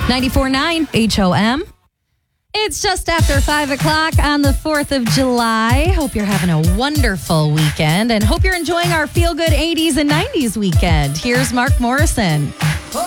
94.9 HOM. It's just after 5 o'clock on the 4th of July. Hope you're having a wonderful weekend and hope you're enjoying our feel-good 80s and 90s weekend. Here's Mark Morrison.